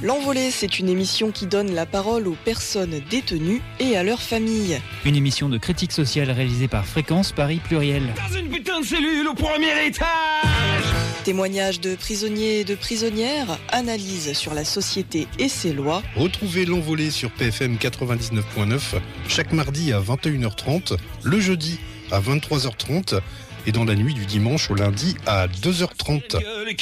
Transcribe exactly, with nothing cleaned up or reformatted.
L'Envolée, c'est une émission qui donne la parole aux personnes détenues et à leurs familles. Une émission de critique sociale réalisée par Fréquence Paris Pluriel. Dans une putain de cellule au premier étage. Témoignages de prisonniers et de prisonnières, analyse sur la société et ses lois. Retrouvez L'Envolée sur P F M quatre-vingt-dix-neuf point neuf chaque mardi à vingt et une heures trente, le jeudi à vingt-trois heures trente et dans la nuit du dimanche au lundi à deux heures trente.